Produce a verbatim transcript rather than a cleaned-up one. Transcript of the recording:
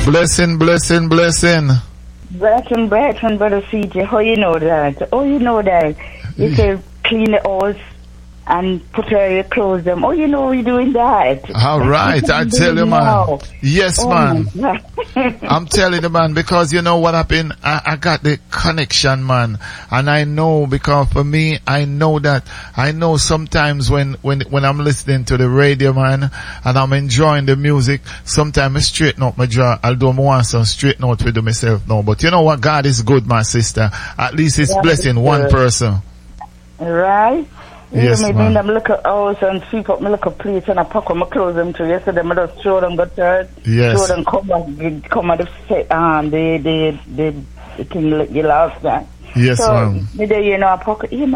Blessing, blessing, blessing. Blessing, blessing, Brother C J. How you know that? Oh, you know that. You say clean the house and put away your clothes. Them. Oh, you know you're doing that. All right, I tell you, man. Now. Yes, oh, man. I'm telling you, man, because you know what happened? I, I got the connection, man. And I know, because for me, I know that, I know sometimes when, when, when I'm listening to the radio, man, and I'm enjoying the music, sometimes I straighten up my jaw, although I want some straighten out with myself now. But you know what? God is good, my sister. At least it's yeah, blessing it's one person. Right? Yes, you know, man. I'm looking at house and sweep up my little plates and I pack up my clothes them too. Yesterday I just throw them got third. Yes. Throw them come back, come at the set, um, the, the, the, the thing like you last night. Yes, so, ma'am. The day, you know, I pack, you know,